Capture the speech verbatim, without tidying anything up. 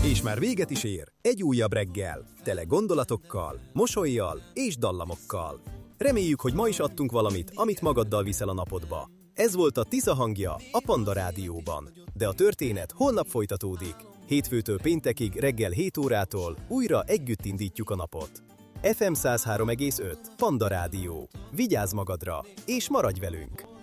És már véget is ér egy újabb reggel, tele gondolatokkal, mosollyal és dallamokkal. Reméljük, hogy ma is adtunk valamit, amit magaddal viszel a napodba. Ez volt a Tisza hangja a Panda Rádióban. De a történet holnap folytatódik. Hétfőtől péntekig reggel hét órától újra együtt indítjuk a napot. ef em száz három egész öt Panda Rádió. Vigyázz magadra, és maradj velünk!